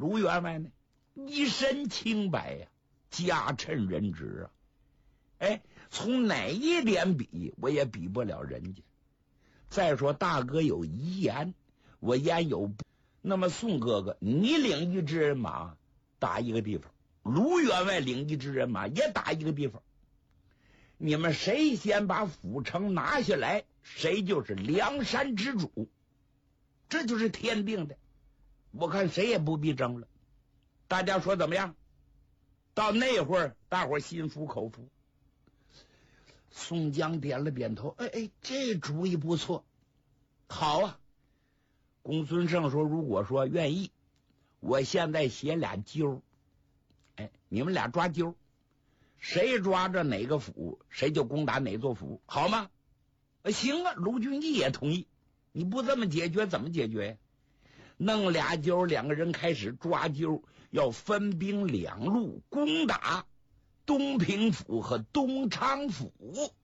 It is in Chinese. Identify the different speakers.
Speaker 1: 卢员外呢，一身清白呀，家趁人直啊。哎，从哪一点比，我也比不了人家。再说大哥有遗言，我言有，那么宋哥哥，你领一支人马打一个地方，卢员外领一支人马也打一个地方，你们谁先把府城拿下来，谁就是梁山之主，这就是天定的。我看谁也不必争了，大家说怎么样？到那会儿大伙儿心服口服。宋江点了点头，这主意不错，好啊。公孙胜说，如果说愿意，我现在写俩揪，你们俩抓阄，谁抓着哪个府，谁就攻打哪座府，好吗？行啊，卢俊义也同意。你不这么解决怎么解决呀？弄俩阄，两个人开始抓阄，要分兵两路攻打东平府和东昌府。